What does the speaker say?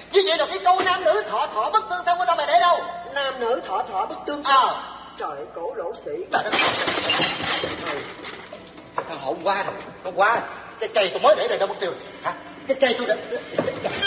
Như vậy là cái câu nam nữ thọ thọ bất tương thân của tao mày để đâu? Nam nữ thọ thọ bất tương thân. Trời ơi, cổ lỗ sĩ. Tao hôm qua rồi, hôm qua cái cây tôi mới để đây đâu mất tiêu hả? Cái cây tôi đã